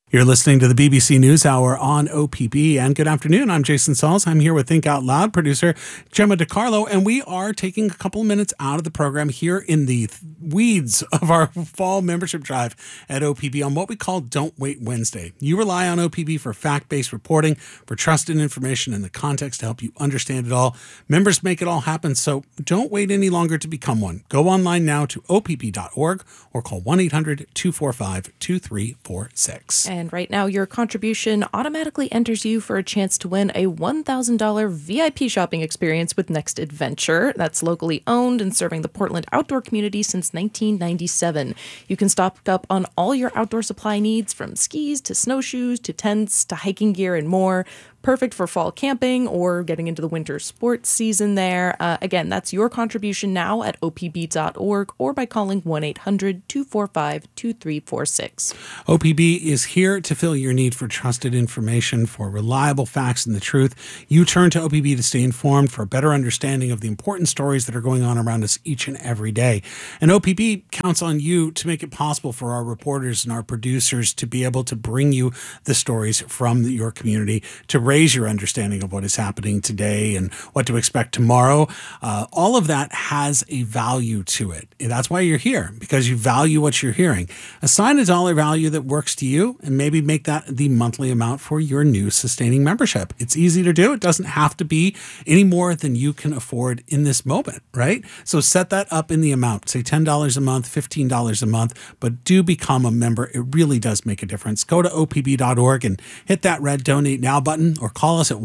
You're listening to the BBC NewsHour on OPB, and good afternoon. I'm Jason Sauls. I'm here with Think Out Loud producer Gemma DiCarlo, and we are taking a couple of minutes out of the program here in the weeds of our fall membership drive at OPB on what we call Don't Wait Wednesday. You rely on OPB for fact-based reporting, for trusted information and the context to help you understand it all. Members make it all happen, so don't wait any longer to become one. Go online now to opb.org or call 1-800-245-2346. And right now, your contribution automatically enters you for a chance to win a $1,000 VIP shopping experience with Next Adventure. That's locally owned and serving the Portland outdoor community since 1997. You can stock up on all your outdoor supply needs, from skis to snowshoes to tents to hiking gear and more. Perfect for fall camping or getting into the winter sports season there. Again, that's your contribution now at opb.org or by calling 1-800-245-2346. OPB is here to fill your need for trusted information, for reliable facts and the truth. You turn to OPB to stay informed, for a better understanding of the important stories that are going on around us each and every day. And OPB counts on you to make it possible for our reporters and our producers to be able to bring you the stories from your community, to raise your understanding of what is happening today and what to expect tomorrow. All of that has a value to it. And that's why you're here, because you value what you're hearing. Assign a dollar value that works to you and maybe make that the monthly amount for your new sustaining membership. It's easy to do. It doesn't have to be any more than you can afford in this moment, right? So set that up in the amount. Say $10 a month, $15 a month, but do become a member. It really does make a difference. Go to opb.org and hit that red Donate Now button, or call us at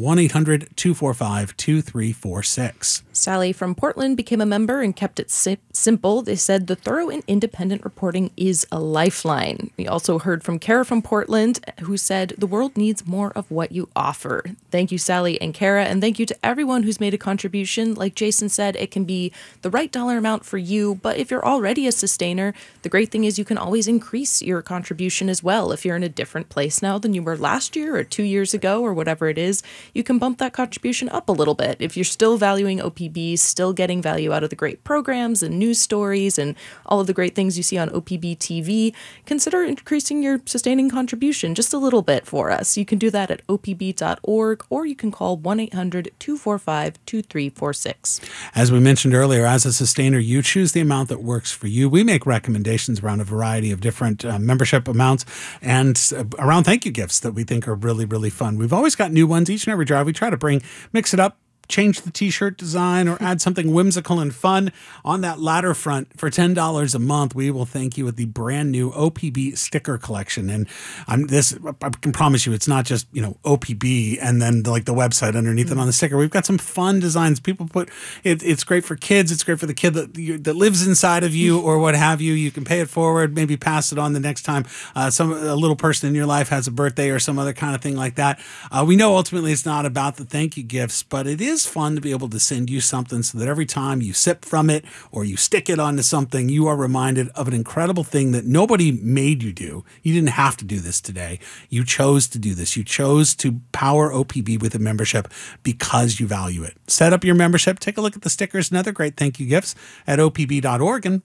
1-800-245-2346. Sally from Portland became a member and kept it simple. They said the thorough and independent reporting is a lifeline. We also heard from Kara from Portland, who said the world needs more of what you offer. Thank you, Sally and Kara, and thank you to everyone who's made a contribution. Like Jason said, it can be the right dollar amount for you, but if you're already a sustainer, the great thing is you can always increase your contribution as well. If you're in a different place now than you were last year or 2 years ago or whatever it is, you can bump that contribution up a little bit. If you're still valuing OPB, still getting value out of the great programs and news stories and all of the great things you see on OPB TV, consider increasing your sustaining contribution just a little bit for us. You can do that at opb.org or you can call 1-800-245-2346. As we mentioned earlier, as a sustainer, you choose the amount that works for you. We make recommendations around a variety of different membership amounts and around thank you gifts that we think are really, really fun. We've always got new ones each and every drive. We try to mix it up, change the t-shirt design, or add something whimsical and fun. On that latter front, for $10 a month, we will thank you with the brand new OPB sticker collection. And I can promise you, it's not just, OPB and then the website underneath it on the sticker. We've got some fun designs. People put it. It's great for kids. It's great for the kid that lives inside of you or what have you. You can pay it forward, maybe pass it on the next time a little person in your life has a birthday or some other kind of thing like that. We know ultimately it's not about the thank you gifts, but it is fun to be able to send you something so that every time you sip from it or you stick it onto something, you are reminded of an incredible thing that nobody made you do. You didn't have to do this today. You chose to do this. You chose to power OPB with a membership because you value it. Set up your membership. Take a look at the stickers and other great thank you gifts at opb.org and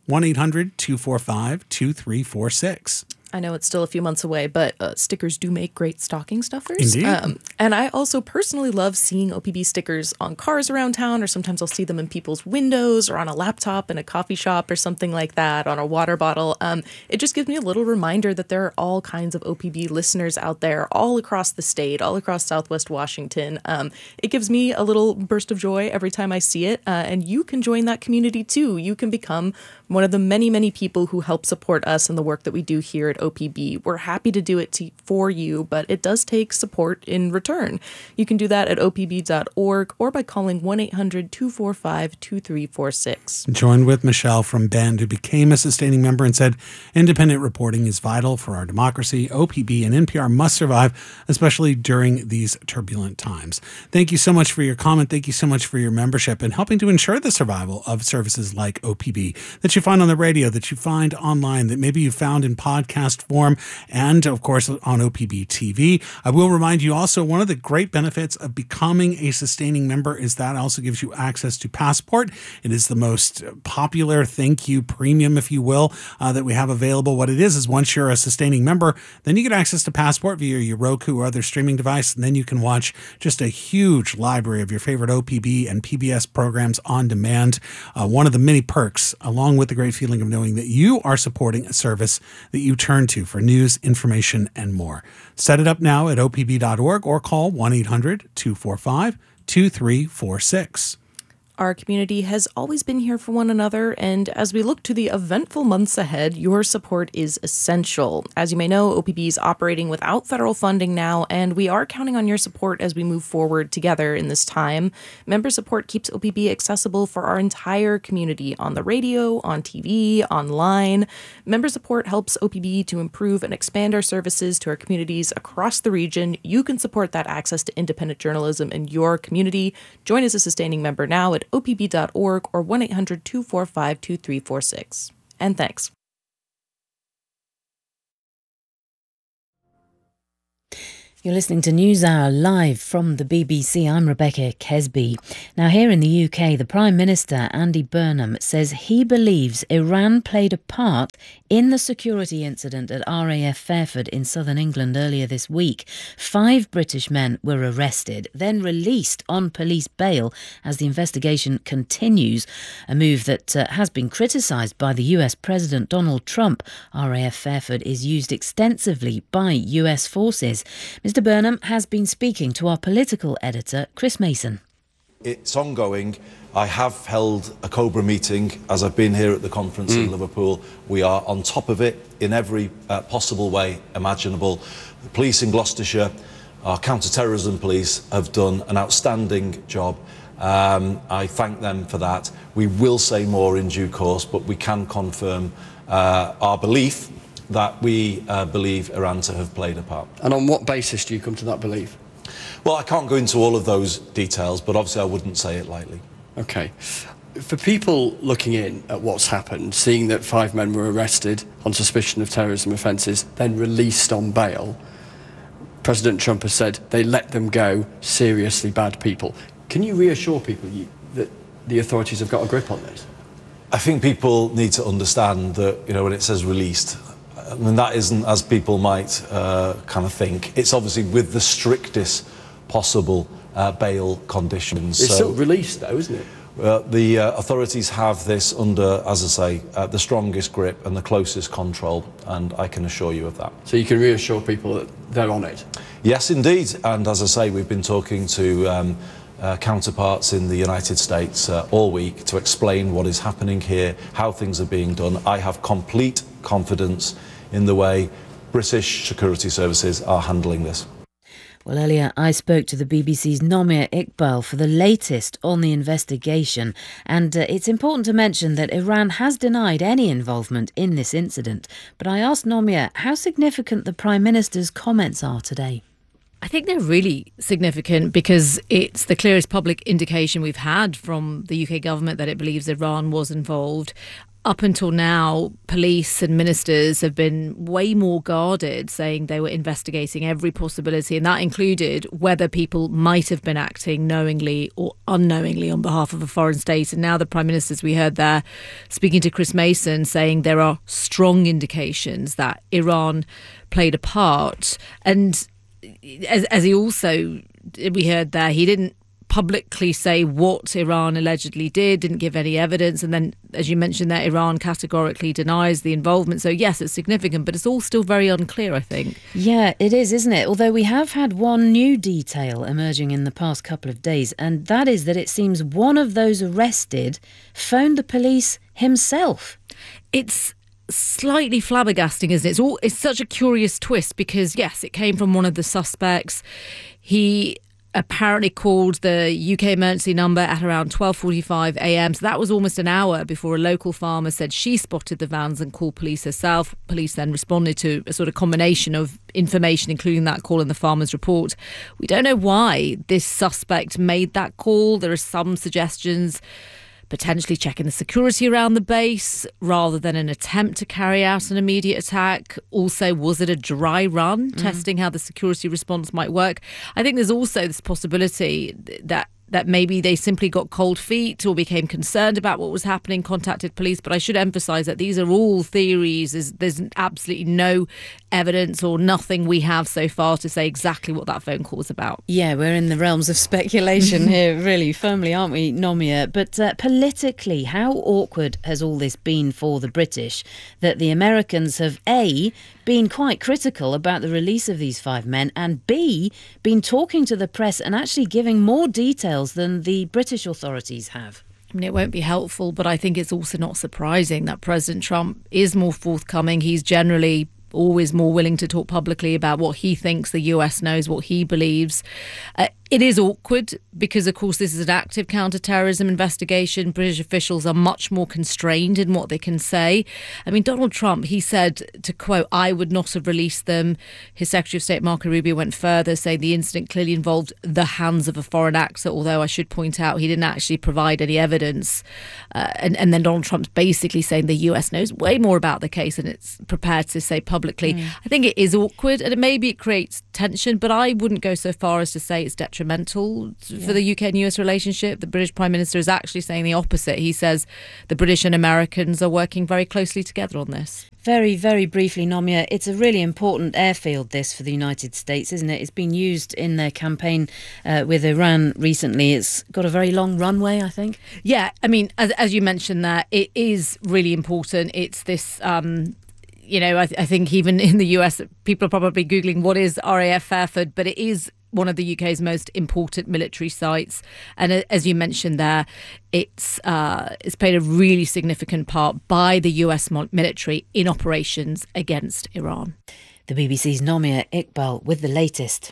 1-800-245-2346. I know it's still a few months away, but stickers do make great stocking stuffers. Indeed. And I also personally love seeing OPB stickers on cars around town, or sometimes I'll see them in people's windows or on a laptop in a coffee shop or something like that, on a water bottle. It just gives me a little reminder that there are all kinds of OPB listeners out there all across the state, all across Southwest Washington. It gives me a little burst of joy every time I see it, and you can join that community too. You can become one of the many, many people who help support us and the work that we do here at OPB. We're happy to do it for you, but it does take support in return. You can do that at opb.org or by calling 1-800-245-2346. Joined with Michelle from Bend, who became a sustaining member and said, independent reporting is vital for our democracy. OPB and NPR must survive, especially during these turbulent times. Thank you so much for your comment. Thank you so much for your membership and helping to ensure the survival of services like OPB that you find on the radio, that you find online, that maybe you found in podcast podcast form and, of course, on OPB TV. I will remind you also, one of the great benefits of becoming a sustaining member is that also gives you access to Passport. It is the most popular thank you premium, if you will, that we have available. What it is once you're a sustaining member, then you get access to Passport via your Roku or other streaming device, and then you can watch just a huge library of your favorite OPB and PBS programs on demand. One of the many perks, along with the great feeling of knowing that you are supporting a service that you turn to for news, information, and more. Set it up now at opb.org or call 1-800-245-2346. Our community has always been here for one another, and as we look to the eventful months ahead, your support is essential. As you may know, OPB is operating without federal funding now, and we are counting on your support as we move forward together in this time. Member support keeps OPB accessible for our entire community on the radio, on TV, online. Member support helps OPB to improve and expand our services to our communities across the region. You can support that access to independent journalism in your community. Join as a sustaining member now at opb.org or 1-800-245-2346. And thanks. You're listening to NewsHour live from the BBC. I'm Rebecca Kesby. Now, here in the UK, the Prime Minister, Andy Burnham, says he believes Iran played a part in the security incident at RAF Fairford in southern England earlier this week. 5 British men were arrested, then released on police bail as the investigation continues, a move that has been criticised by the US President Donald Trump. RAF Fairford is used extensively by US forces. Mr. Burnham has been speaking to our political editor, Chris Mason. It's ongoing. I have held a COBRA meeting as I've been here at the conference in Liverpool. We are on top of it in every possible way imaginable. The police in Gloucestershire, our counter-terrorism police, have done an outstanding job. I thank them for that. We will say more in due course, but we can confirm our belief that we believe Iran to have played a part. And on what basis do you come to that belief? Well, I can't go into all of those details, but obviously I wouldn't say it lightly. OK. For people looking in at what's happened, seeing that 5 men were arrested on suspicion of terrorism offences, then released on bail, President Trump has said they let them go, seriously bad people. Can you reassure people that the authorities have got a grip on this? I think people need to understand that, you know, when it says released, I mean, that isn't as people might kind of think. It's obviously with the strictest possible bail conditions. It's still released, though, isn't it? The authorities have this under, as I say, the strongest grip and the closest control, and I can assure you of that. So you can reassure people that they're on it? Yes, indeed. And as I say, we've been talking to counterparts in the United States all week to explain what is happening here, how things are being done. I have complete confidence in the way British security services are handling this. Well, earlier I spoke to the BBC's Nomir Iqbal for the latest on the investigation, and it's important to mention that Iran has denied any involvement in this incident. But I asked Nomir how significant the Prime Minister's comments are today. I think they're really significant because it's the clearest public indication we've had from the UK government that it believes Iran was involved. Up until now, police and ministers have been way more guarded, saying they were investigating every possibility, and that included whether people might have been acting knowingly or unknowingly on behalf of a foreign state. And now the Prime Minister, as we heard there, speaking to Chris Mason, saying there are strong indications that Iran played a part. And as he also, we heard there, he didn't publicly say what Iran allegedly didn't give any evidence. And then, as you mentioned there, Iran categorically denies the involvement. So yes, it's significant, but it's all still very unclear, I think. Yeah, it is, isn't it? Although we have had one new detail emerging in the past couple of days, and that is that it seems one of those arrested phoned the police himself. It's slightly flabbergasting, isn't it? It's such a curious twist because, yes, it came from one of the suspects. He apparently called the UK emergency number at around 12:45 a.m. So that was almost an hour before a local farmer said she spotted the vans and called police herself. Police then responded to a sort of combination of information, including that call in the farmer's report. We don't know why this suspect made that call. There are some suggestions potentially checking the security around the base rather than an attempt to carry out an immediate attack. Also, was it a dry run, testing how the security response might work? I think there's also this possibility that maybe they simply got cold feet or became concerned about what was happening, contacted police. But I should emphasise that these are all theories. There's absolutely no evidence or nothing we have so far to say exactly what that phone call was about. Yeah, we're in the realms of speculation here, really firmly, aren't we, Nomia? But politically, how awkward has all this been for the British that the Americans have, A, been quite critical about the release of these 5 men, and B, been talking to the press and actually giving more details than the British authorities have? I mean, it won't be helpful, but I think it's also not surprising that President Trump is more forthcoming. He's generally always more willing to talk publicly about what he thinks the US knows, what he believes. It is awkward because, of course, this is an active counter-terrorism investigation. British officials are much more constrained in what they can say. I mean, Donald Trump, he said, to quote, "I would not have released them." His Secretary of State, Marco Rubio, went further, saying the incident clearly involved the hands of a foreign actor, although I should point out he didn't actually provide any evidence. And then Donald Trump's basically saying the US knows way more about the case than it's prepared to say publicly. I think it is awkward, and maybe it creates tension, but I wouldn't go so far as to say it's detrimental for the UK and US relationship. The British Prime Minister is actually saying the opposite. He says the British and Americans are working very closely together on this. Very, very briefly, Nomia, it's a really important airfield, this, for the United States, isn't it? It's been used in their campaign with Iran recently. It's got a very long runway, I think. Yeah, I mean, as you mentioned there, it is really important. It's this... I think even in the US, people are probably Googling what is RAF Fairford, but it is one of the UK's most important military sites. And as you mentioned there, it's played a really significant part by the US military in operations against Iran. The BBC's Nomia Iqbal with the latest.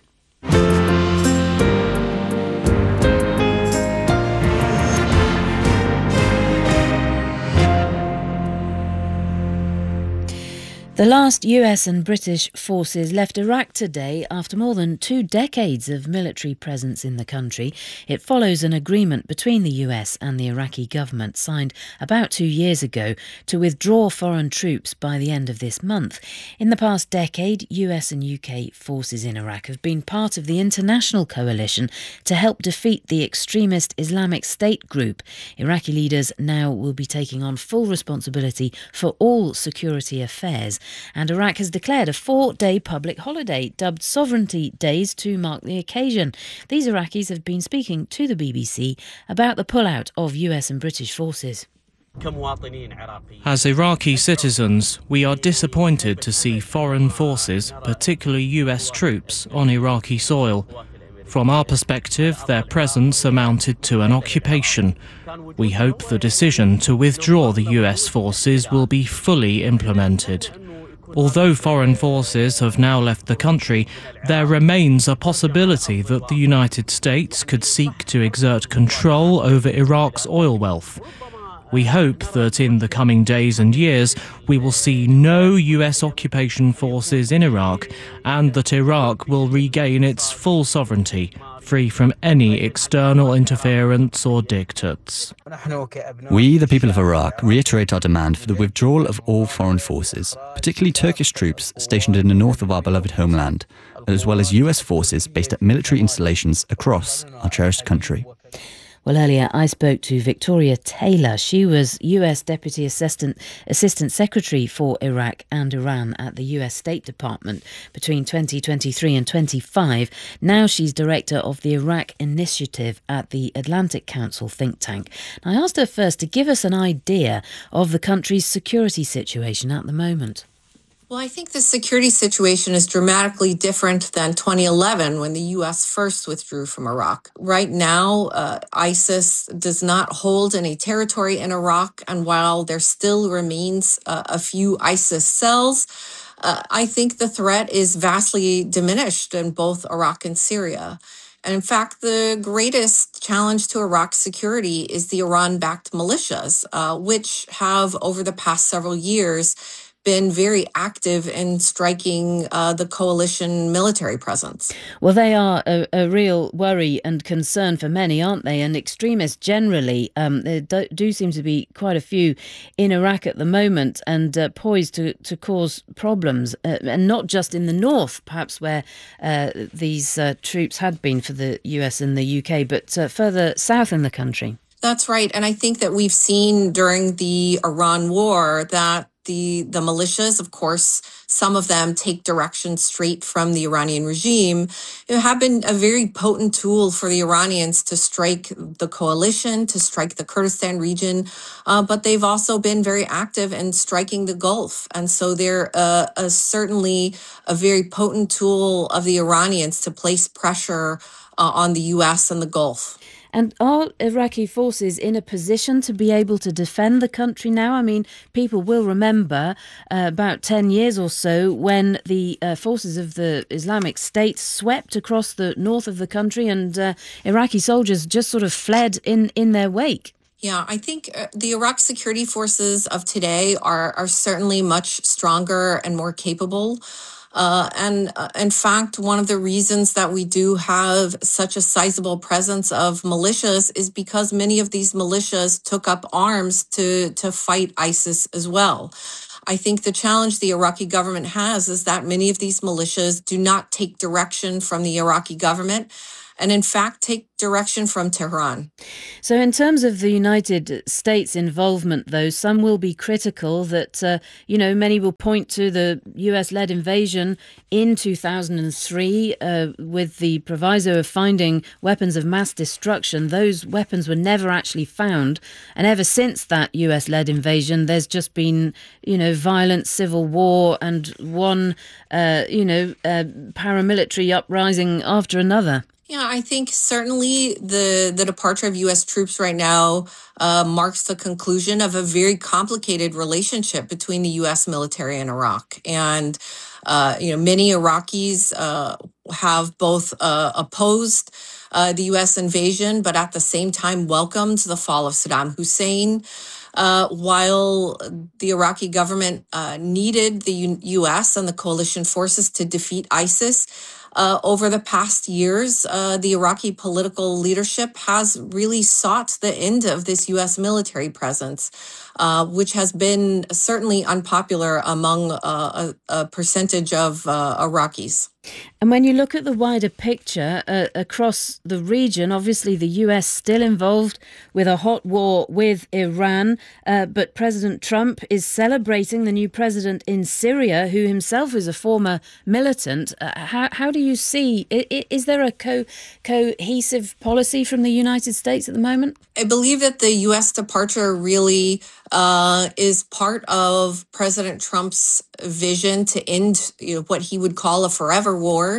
The last US and British forces left Iraq today after more than 2 decades of military presence in the country. It follows an agreement between the US and the Iraqi government signed about 2 years ago to withdraw foreign troops by the end of this month. In the past decade, US and UK forces in Iraq have been part of the international coalition to help defeat the extremist Islamic State group. Iraqi leaders now will be taking on full responsibility for all security affairs. And Iraq has declared a 4-day public holiday, dubbed Sovereignty Days, to mark the occasion. These Iraqis have been speaking to the BBC about the pullout of US and British forces. As Iraqi citizens, we are disappointed to see foreign forces, particularly US troops, on Iraqi soil. From our perspective, their presence amounted to an occupation. We hope the decision to withdraw the US forces will be fully implemented. Although foreign forces have now left the country, there remains a possibility that the United States could seek to exert control over Iraq's oil wealth. We hope that in the coming days and years we will see no US occupation forces in Iraq and that Iraq will regain its full sovereignty, free from any external interference or diktats. We, the people of Iraq, reiterate our demand for the withdrawal of all foreign forces, particularly Turkish troops stationed in the north of our beloved homeland, as well as US forces based at military installations across our cherished country. Well, earlier I spoke to Victoria Taylor. She was US Deputy Assistant Secretary for Iraq and Iran at the US State Department between 2023 and 25. Now she's Director of the Iraq Initiative at the Atlantic Council think tank. I asked her first to give us an idea of the country's security situation at the moment. Well, I think the security situation is dramatically different than 2011 when the U.S. first withdrew from Iraq. Right now, ISIS does not hold any territory in Iraq, and while there still remains a few ISIS cells, I think the threat is vastly diminished in both Iraq and Syria. And in fact, the greatest challenge to Iraq's security is the Iran-backed militias, which have, over the past several years, been very active in striking the coalition military presence. Well, they are a real worry and concern for many, aren't they? And extremists generally, there do seem to be quite a few in Iraq at the moment, and poised to cause problems, and not just in the north, perhaps where these troops had been for the US and the UK, but further south in the country. That's right. And I think that we've seen during the Iran war that the militias, of course, some of them take direction straight from the Iranian regime, have been a very potent tool for the Iranians to strike the coalition, to strike the Kurdistan region, but they've also been very active in striking the Gulf. And so they're certainly a very potent tool of the Iranians to place pressure on the U.S. and the Gulf. And are Iraqi forces in a position to be able to defend the country now? I mean, people will remember about 10 years or so when the forces of the Islamic State swept across the north of the country, and Iraqi soldiers just sort of fled in their wake. Yeah, I think the Iraq security forces of today are certainly much stronger and more capable. And in fact, one of the reasons that we do have such a sizable presence of militias is because many of these militias took up arms to fight ISIS as well. I think the challenge the Iraqi government has is that many of these militias do not take direction from the Iraqi government, and in fact take direction from Tehran. So in terms of the United States involvement, though, some will be critical that, many will point to the US-led invasion in 2003 with the proviso of finding weapons of mass destruction. Those weapons were never actually found. And ever since that US-led invasion, there's just been, violent civil war and one, paramilitary uprising after another. Yeah, I think certainly the departure of U.S. troops right now marks the conclusion of a very complicated relationship between the U.S. military and Iraq. And, many Iraqis have both opposed the U.S. invasion, but at the same time welcomed the fall of Saddam Hussein. While the Iraqi government needed the U.S. and the coalition forces to defeat ISIS, over the past years, the Iraqi political leadership has really sought the end of this U.S. military presence, which has been certainly unpopular among a percentage of Iraqis. And when you look at the wider picture across the region, obviously the US still involved with a hot war with Iran, but President Trump is celebrating the new president in Syria, who himself is a former militant. How do you see, is there a cohesive policy from the United States at the moment? I believe that the U.S. departure really is part of President Trump's vision to end, what he would call a forever war,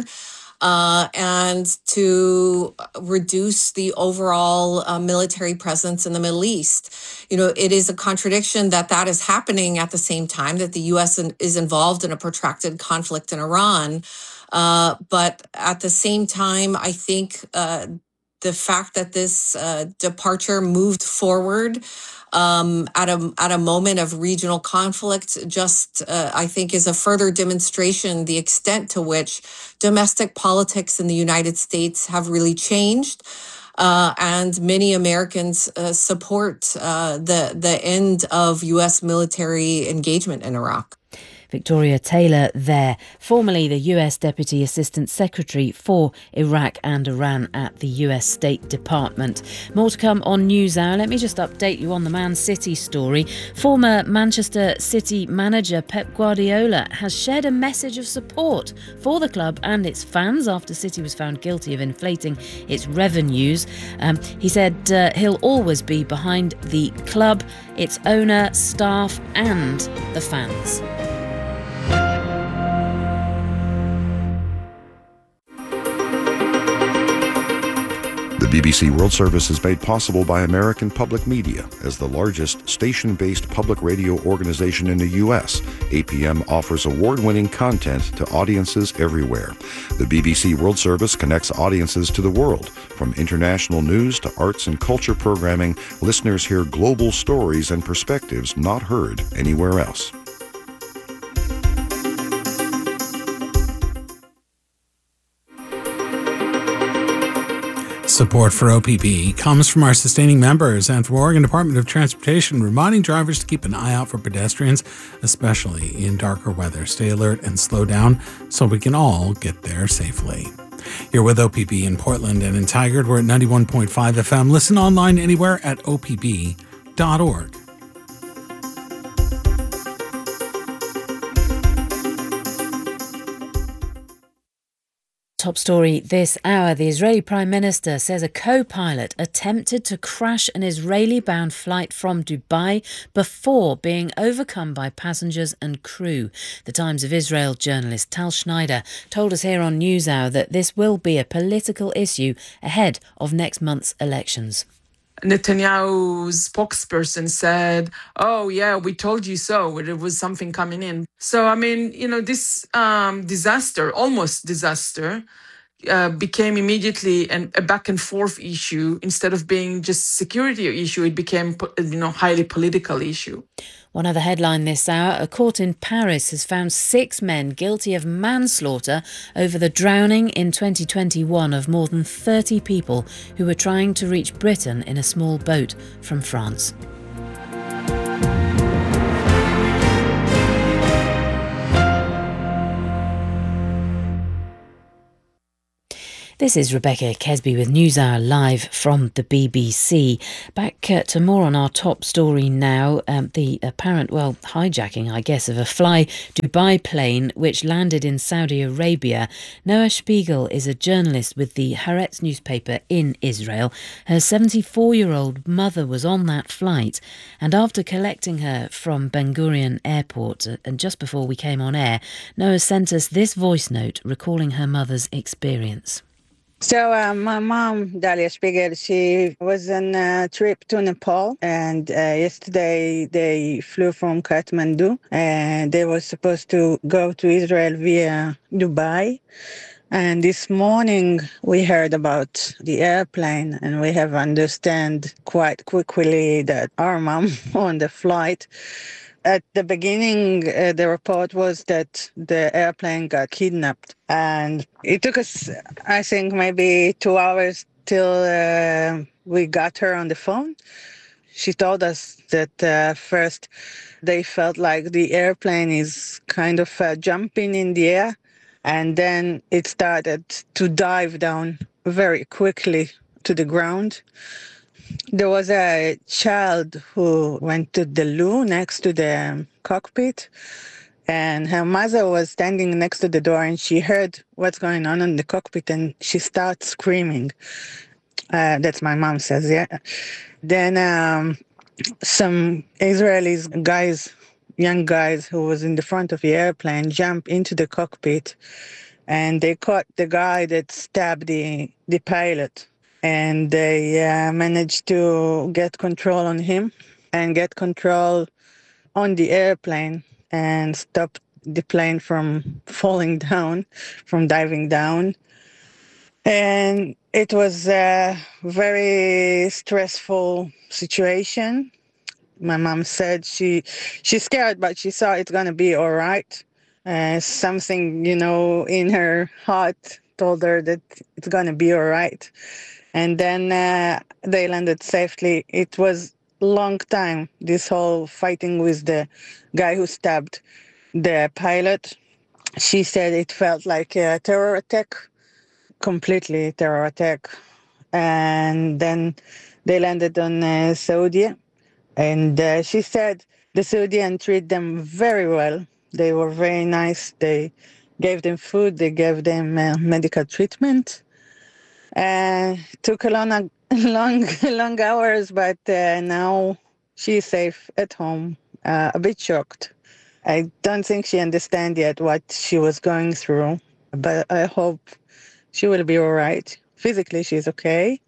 and to reduce the overall military presence in the Middle East. It is a contradiction that is happening at the same time that the U.S. is involved in a protracted conflict in Iran. But at the same time, I think the fact that this departure moved forward at a moment of regional conflict I think is a further demonstration the extent to which domestic politics in the United States have really changed. And many Americans support the end of U.S. military engagement in Iraq. Victoria Taylor there, formerly the US Deputy Assistant Secretary for Iraq and Iran at the US State Department. More to come on NewsHour. Let me just update you on the Man City story. Former Manchester City manager Pep Guardiola has shared a message of support for the club and its fans after City was found guilty of inflating its revenues. He said he'll always be behind the club, its owner, staff and the fans. The BBC World Service is made possible by American Public Media. As the largest station-based public radio organization in the U.S., APM offers award-winning content to audiences everywhere. The BBC World Service connects audiences to the world. From international news to arts and culture programming, listeners hear global stories and perspectives not heard anywhere else. Support for OPB comes from our sustaining members and from Oregon Department of Transportation, reminding drivers to keep an eye out for pedestrians, especially in darker weather. Stay alert and slow down so we can all get there safely. You're with OPB in Portland and in Tigard. We're at 91.5 FM. Listen online anywhere at opb.org. Top story this hour. The Israeli Prime Minister says a co-pilot attempted to crash an Israeli-bound flight from Dubai before being overcome by passengers and crew. The Times of Israel journalist Tal Schneider told us here on NewsHour that this will be a political issue ahead of next month's elections. Netanyahu's spokesperson said, "Oh, yeah, we told you so. There was something coming in." So, I mean, this disaster, almost disaster, became immediately a back and forth issue. Instead of being just security issue, it became, highly political issue. One other headline this hour, a court in Paris has found 6 men guilty of manslaughter over the drowning in 2021 of more than 30 people who were trying to reach Britain in a small boat from France. This is Rebecca Kesby with NewsHour live from the BBC. Back to more on our top story now. The apparent, hijacking, I guess, of a Fly Dubai plane which landed in Saudi Arabia. Noah Spiegel is a journalist with the Haaretz newspaper in Israel. Her 74-year-old mother was on that flight, and after collecting her from Ben Gurion Airport, and just before we came on air, Noah sent us this voice note recalling her mother's experience. So my mom, Dalia Spiegel, she was on a trip to Nepal, and yesterday they flew from Kathmandu, and they were supposed to go to Israel via Dubai. And this morning we heard about the airplane, and we have understand quite quickly that our mom on the flight. At the beginning, the report was that the airplane got kidnapped. And it took us, I think, maybe 2 hours till we got her on the phone. She told us that first they felt like the airplane is kind of jumping in the air. And then it started to dive down very quickly to the ground. There was a child who went to the loo next to the cockpit, and her mother was standing next to the door, and she heard what's going on in the cockpit, and she starts screaming. That's my mom says, yeah. Then some Israeli guys, young guys who was in the front of the airplane, jumped into the cockpit, and they caught the guy that stabbed the pilot. And they managed to get control on him and get control on the airplane and stop the plane from falling down, from diving down. And it was a very stressful situation. My mom said she's scared, but she thought it's going to be all right. Something, in her heart told her that it's going to be all right. And then they landed safely. It was a long time, this whole fighting with the guy who stabbed the pilot. She said it felt like a terror attack, completely terror attack. And then they landed on Saudi. And she said the Saudians treat them very well. They were very nice. They gave them food. They gave them medical treatment. Took a long hours, but now she's safe at home. A bit shocked. I don't think she understands yet what she was going through, but I hope she will be all right. Physically, she's okay.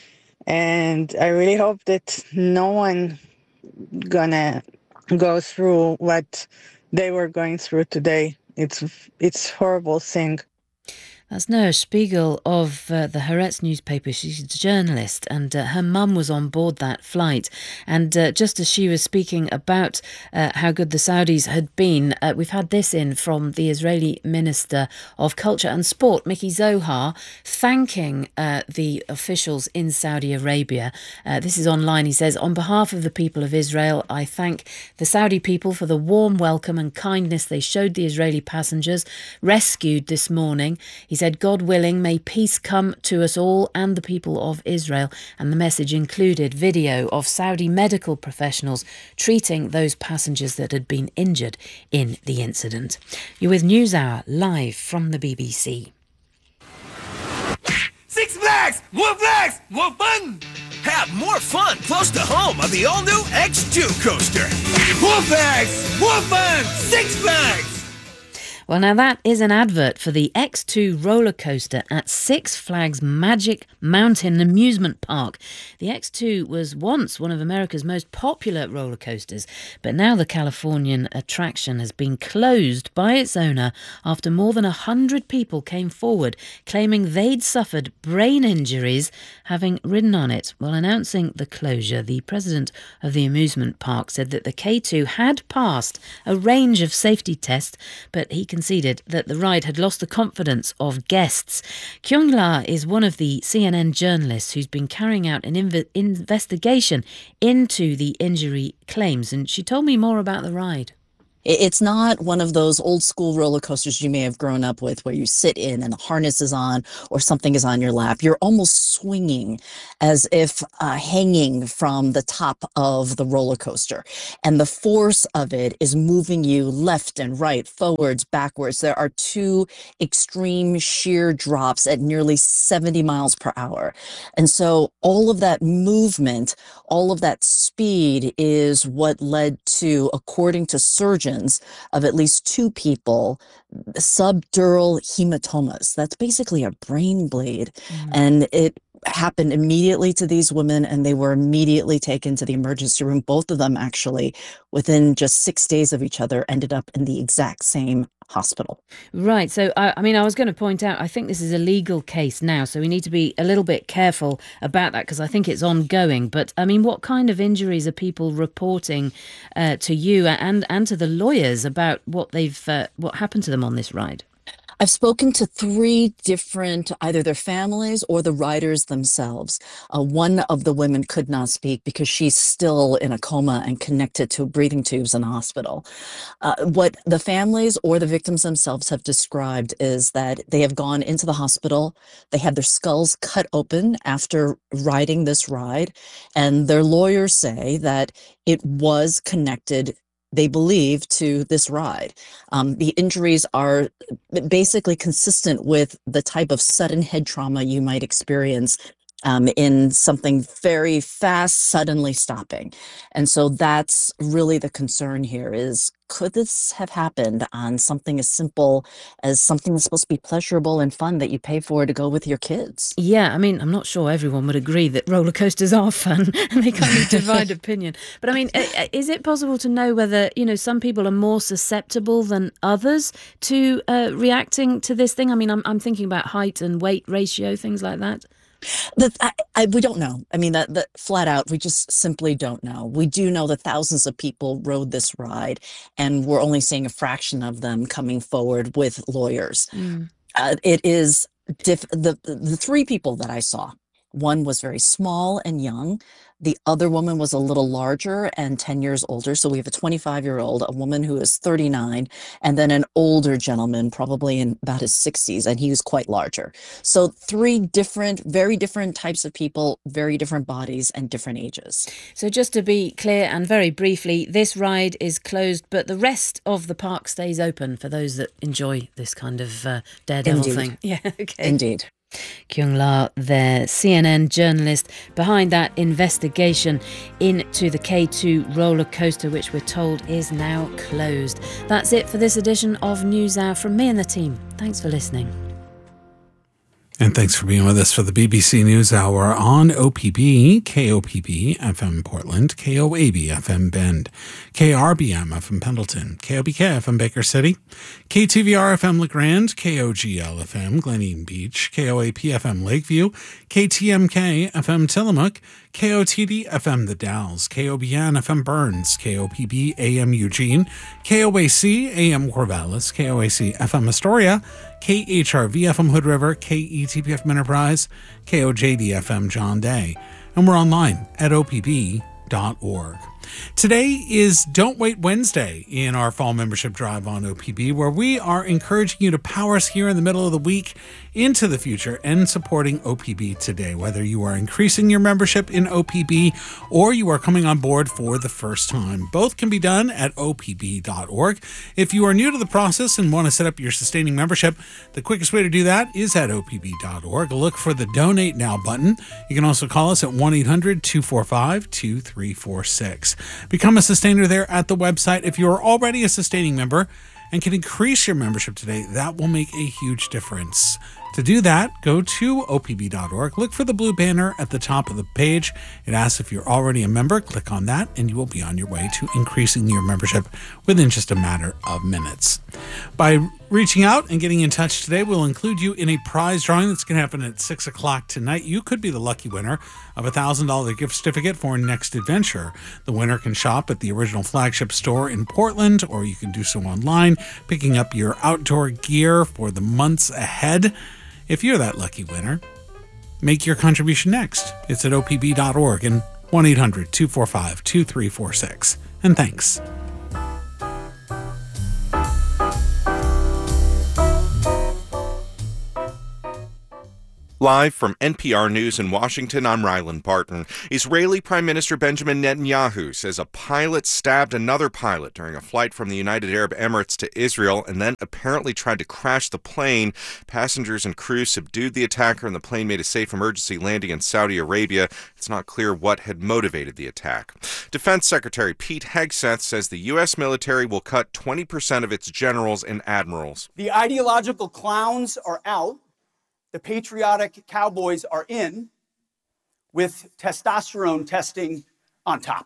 And I really hope that no one gonna go through what they were going through today. It's a horrible thing. That's Noah Spiegel of the Haaretz newspaper. She's a journalist, and her mum was on board that flight. And just as she was speaking about how good the Saudis had been, we've had this in from the Israeli Minister of Culture and Sport, Miki Zohar, thanking the officials in Saudi Arabia. This is online. He says, "On behalf of the people of Israel, I thank the Saudi people for the warm welcome and kindness they showed the Israeli passengers rescued this morning." He said, "God willing, may peace come to us all and the people of Israel." And the message included video of Saudi medical professionals treating those passengers that had been injured in the incident. You're with NewsHour, live from the BBC. Six Flags! More flags! More fun! Have more fun close to home on the all-new X2 coaster. More flags! More fun! Six Flags! Well, now that is an advert for the X2 roller coaster at Six Flags Magic Mountain Amusement Park. The X2 was once one of America's most popular roller coasters, but now the Californian attraction has been closed by its owner after more than 100 people came forward claiming they'd suffered brain injuries having ridden on it. While announcing the closure, the president of the amusement park said that the K2 had passed a range of safety tests, but he conceded that the ride had lost the confidence of guests. Kyung La is one of the CNN journalists who's been carrying out an investigation into the injury claims, and she told me more about the ride. It's not one of those old school roller coasters you may have grown up with where you sit in and the harness is on or something is on your lap. You're almost swinging as if hanging from the top of the roller coaster. And the force of it is moving you left and right, forwards, backwards. There are two extreme sheer drops at nearly 70 miles per hour. And so all of that movement, all of that speed is what led to, according to surgeons, of at least two people, subdural hematomas. That's basically a brain bleed. And it happened immediately to these women, and they were immediately taken to the emergency room. Both of them, actually, within just 6 days of each other, ended up in the exact same hospital. Right. So, I was going to point out, I think this is a legal case now, so we need to be a little bit careful about that because I think it's ongoing. But, what kind of injuries are people reporting to you and to the lawyers about what happened to them on this ride? I've spoken to 3 different, either their families or the riders themselves. One of the women could not speak because she's still in a coma and connected to breathing tubes in the hospital. What the families or the victims themselves have described is that they have gone into the hospital, they had their skulls cut open after riding this ride, and their lawyers say that it was connected, they believe, to this ride. The injuries are basically consistent with the type of sudden head trauma you might experience in something very fast, suddenly stopping. And so that's really the concern here is, could this have happened on something as simple as something that's supposed to be pleasurable and fun that you pay for to go with your kids? Yeah, I'm not sure everyone would agree that roller coasters are fun and they kind of divide opinion. But is it possible to know whether, some people are more susceptible than others to reacting to this thing? I'm thinking about height and weight ratio, things like that. We don't know. That flat out, we just simply don't know. We do know that thousands of people rode this ride, and we're only seeing a fraction of them coming forward with lawyers. It is the 3 people that I saw. One was very small and young. The other woman was a little larger and 10 years older. So we have a 25-year-old, a woman who is 39, and then an older gentleman, probably in about his 60s, and he was quite larger. So 3 very different types of people, very different bodies and different ages. So just to be clear and very briefly, this ride is closed, but the rest of the park stays open for those that enjoy this kind of daredevil thing. Yeah, okay. Indeed. Kyung La, the CNN journalist behind that investigation into the K2 roller coaster, which we're told is now closed. That's it for this edition of NewsHour from me and the team. Thanks for listening. And thanks for being with us for the BBC News Hour on OPB, KOPB FM Portland, KOAB FM Bend, KRBM FM Pendleton, KOBK FM Baker City, KTVR FM LeGrand, KOGL FM Glen Eden Beach, KOAP FM Lakeview, KTMK FM Tillamook, KOTD FM The Dalles, KOBN FM Burns, KOPB AM Eugene, KOAC AM Corvallis, KOAC FM Astoria, KHRV FM Hood River, KETP FM Enterprise, KOJD FM John Day, and we're online at opb.org. Today is Don't Wait Wednesday in our fall membership drive on OPB, where we are encouraging you to power us here in the middle of the week into the future and supporting OPB today, whether you are increasing your membership in OPB or you are coming on board for the first time. Both can be done at opb.org. If you are new to the process and want to set up your sustaining membership, the quickest way to do that is at opb.org. Look for the Donate Now button. You can also call us at 1-800-245-2346. Become a sustainer there at the website. If you are already a sustaining member and can increase your membership today, that will make a huge difference. To do that, go to opb.org. Look for the blue banner at the top of the page. It asks if you're already a member. Click on that, and you will be on your way to increasing your membership within just a matter of minutes. By reaching out and getting in touch today, we'll include you in a prize drawing that's going to happen at 6 o'clock tonight. You could be the lucky winner of a $1,000 gift certificate for Next Adventure. The winner can shop at the original flagship store in Portland, or you can do so online, picking up your outdoor gear for the months ahead. If you're that lucky winner, make your contribution next. It's at opb.org and 1-800-245-2346. And thanks. Live from NPR News in Washington, I'm Rylan Barton. Israeli Prime Minister Benjamin Netanyahu says a pilot stabbed another pilot during a flight from the United Arab Emirates to Israel and then apparently tried to crash the plane. Passengers and crew subdued the attacker and the plane made a safe emergency landing in Saudi Arabia. It's not clear what had motivated the attack. Defense Secretary Pete Hegseth says the U.S. military will cut 20% of its generals and admirals. The ideological clowns are out. The patriotic cowboys are in, with testosterone testing on top.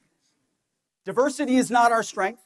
Diversity is not our strength.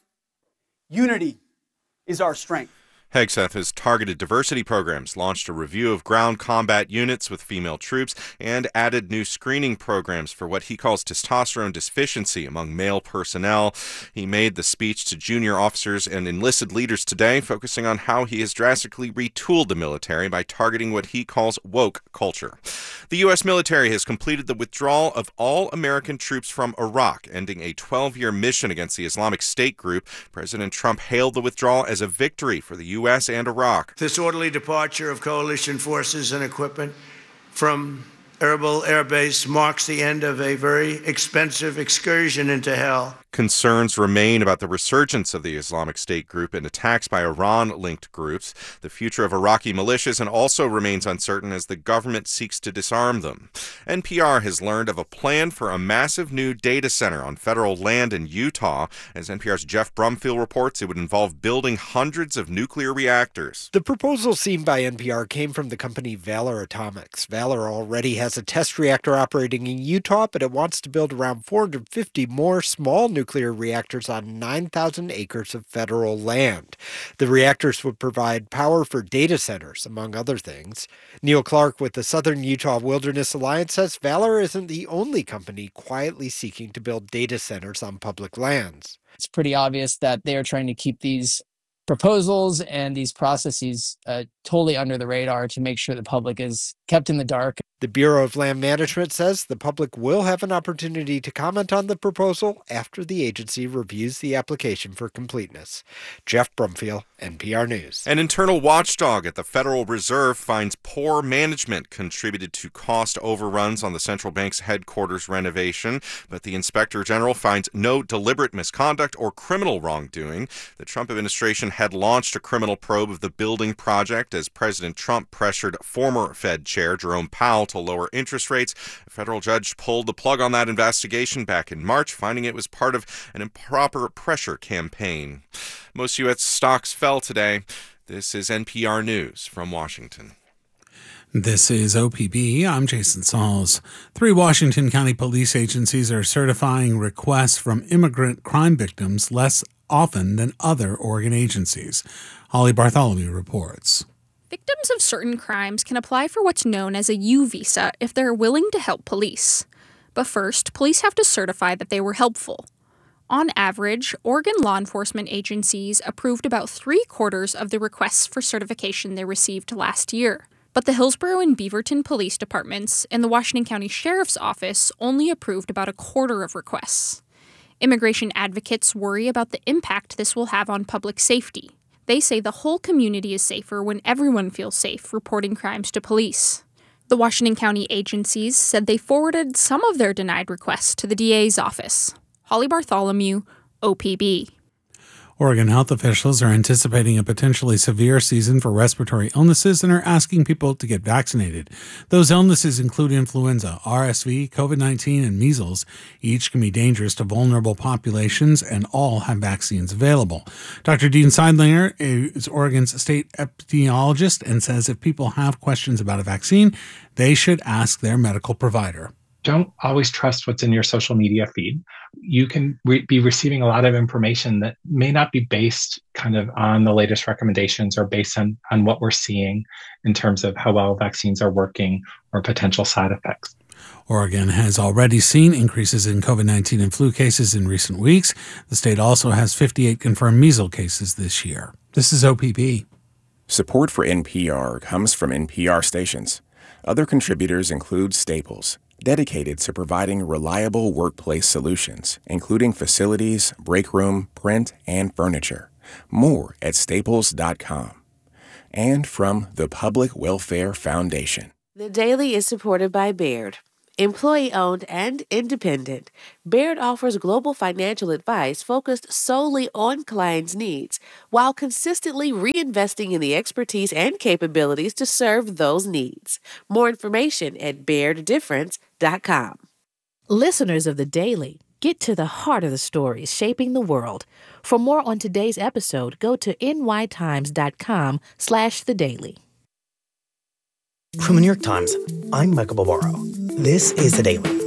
Unity is our strength. Hegseth has targeted diversity programs, launched a review of ground combat units with female troops, and added new screening programs for what he calls testosterone deficiency among male personnel. He made the speech to junior officers and enlisted leaders today, focusing on how he has drastically retooled the military by targeting what he calls woke culture. The U.S. military has completed the withdrawal of all American troops from Iraq, ending a 12-year mission against the Islamic State group. President Trump hailed the withdrawal as a victory for the U.S. and Iraq. This orderly departure of coalition forces and equipment from Erbil Air Base marks the end of a very expensive excursion into hell. Concerns remain about the resurgence of the Islamic State group and attacks by Iran-linked groups. The future of Iraqi militias and also remains uncertain as the government seeks to disarm them. NPR has learned of a plan for a massive new data center on federal land in Utah. As NPR's Jeff Brumfield reports, it would involve building hundreds of nuclear reactors. The proposal seen by NPR came from the company Valor Atomics. Valor already has a test reactor operating in Utah, but it wants to build around 450 more small nuclear reactors on 9,000 acres of federal land. The reactors would provide power for data centers, among other things. Neil Clark with the Southern Utah Wilderness Alliance says Valor isn't the only company quietly seeking to build data centers on public lands. It's pretty obvious that they are trying to keep these proposals and these processes totally under the radar to make sure the public is kept in the dark. The Bureau of Land Management says the public will have an opportunity to comment on the proposal after the agency reviews the application for completeness. Jeff Brumfield, NPR News. An internal watchdog at the Federal Reserve finds poor management contributed to cost overruns on the central bank's headquarters renovation, but the Inspector General finds no deliberate misconduct or criminal wrongdoing. The Trump administration had launched a criminal probe of the building project as President Trump pressured former Fed Chair Jerome Powell to lower interest rates. A federal judge pulled the plug on that investigation back in March, finding it was part of an improper pressure campaign. Most U.S. stocks fell today. This is NPR News from Washington. This is OPB. I'm Jason Sauls. 3 Washington County police agencies are certifying requests from immigrant crime victims less often than other Oregon agencies. Holly Bartholomew reports. Victims of certain crimes can apply for what's known as a U visa if they're willing to help police. But first, police have to certify that they were helpful. On average, Oregon law enforcement agencies approved about 3/4 of the requests for certification they received last year. But the Hillsborough and Beaverton police departments and the Washington County Sheriff's Office only approved about 1/4 of requests. Immigration advocates worry about the impact this will have on public safety. They say the whole community is safer when everyone feels safe reporting crimes to police. The Washington County agencies said they forwarded some of their denied requests to the DA's office. Holly Bartholomew, OPB. Oregon health officials are anticipating a potentially severe season for respiratory illnesses and are asking people to get vaccinated. Those illnesses include influenza, RSV, COVID-19, and measles. Each can be dangerous to vulnerable populations, and all have vaccines available. Dr. Dean Seidlinger is Oregon's state epidemiologist and says if people have questions about a vaccine, they should ask their medical provider. Don't always trust what's in your social media feed. You can be receiving a lot of information that may not be based kind of on the latest recommendations or based on what we're seeing in terms of how well vaccines are working or potential side effects. Oregon has already seen increases in COVID-19 and flu cases in recent weeks. The state also has 58 confirmed measles cases this year. This is OPB. Support for NPR comes from NPR stations. Other contributors include Staples, dedicated to providing reliable workplace solutions, including facilities, break room, print, and furniture. More at staples.com. And from the Public Welfare Foundation. The Daily is supported by Baird. Employee-owned and independent, Baird offers global financial advice focused solely on clients' needs, while consistently reinvesting in the expertise and capabilities to serve those needs. More information at BairdDifference.com. Listeners of The Daily, get to the heart of the stories shaping the world. For more on today's episode, go to nytimes.com/thedaily. From the New York Times, I'm Michael Barbaro. This is The Daily.